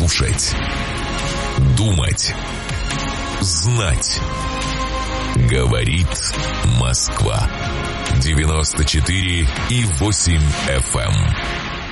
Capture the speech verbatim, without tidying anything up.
Слушать. Думать. Знать. Говорит Москва. девяносто четыре и восемь эф эм.